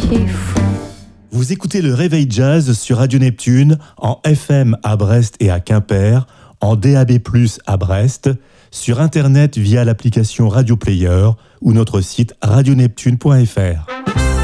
qui font. Vous écoutez le Réveil Jazz sur Radio Neptune, en FM à Brest et à Quimper, en DAB+, à Brest, sur Internet via l'application Radio Player ou notre site radioneptune.fr.